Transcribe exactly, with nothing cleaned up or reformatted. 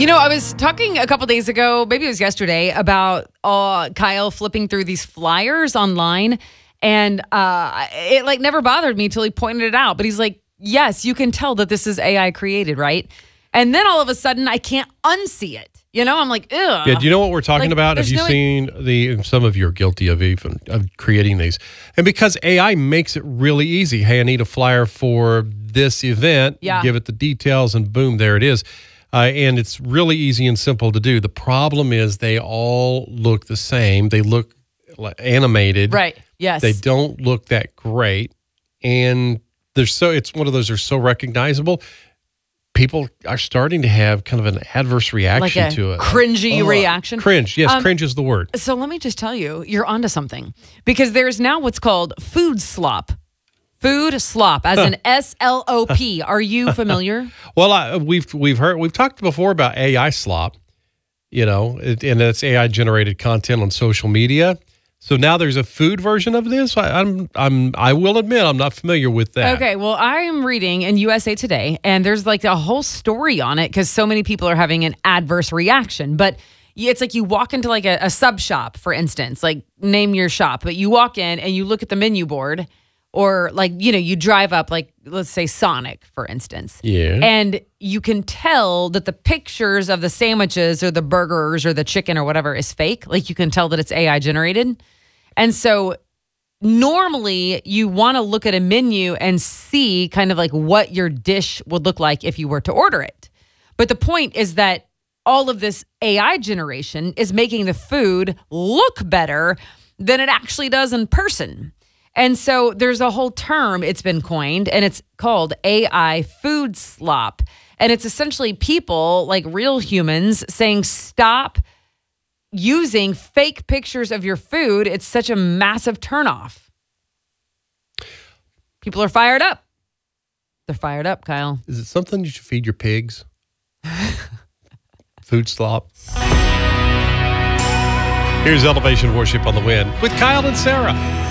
You know, I was talking a couple days ago, maybe it was yesterday, about uh, Kyle flipping through these flyers online. And uh, it like never bothered me until he pointed it out. But he's like, yes, you can tell that this is A I created, right? And then all of a sudden, I can't unsee it. You know, I'm like, ugh. Yeah, do you know what we're talking Like, about? Have there's you no- seen the, some of you are guilty of even of creating these. And because A I makes it really easy. Hey, I need a flyer for this event. Yeah. Give it the details and boom, there it is. Uh, and it's really easy and simple to do. The problem is they all look the same. They look like animated. Right. Yes. They don't look that great. And they're so, it's one of those that are so recognizable. People are starting to have kind of an adverse reaction like a to it. cringy Oh, reaction. Cringe. Yes, Um, cringe is the word. So let me just tell you, you're onto something. Because there's now what's called food slop. Food slop, as in S L O P. Are you familiar? Well, I, we've we've heard we've talked before about A I slop, you know, it, and it's A I generated content on social media. So now there's a food version of this. I, I'm I'm I will admit I'm not familiar with that. Okay, well, I am reading in U S A Today, and there's like a whole story on it because so many people are having an adverse reaction. But it's like you walk into like a, a sub shop, for instance, like name your shop, but you walk in and you look at the menu board, or like, you know, you drive up, like, let's say Sonic, for instance. Yeah. And you can tell that the pictures of the sandwiches or the burgers or the chicken or whatever is fake. Like you can tell that it's A I generated. And so normally you want to look at a menu and see kind of like what your dish would look like if you were to order it. But the point is that all of this A I generation is making the food look better than it actually does in person. And so there's a whole term, it's been coined, and it's called A I food slop. And it's essentially people, like real humans, saying stop using fake pictures of your food. It's such a massive turnoff. People are fired up. They're fired up, Kyle. Is it something you should feed your pigs? Food slop. Here's Elevation Worship on the Wind with Kyle and Sarah.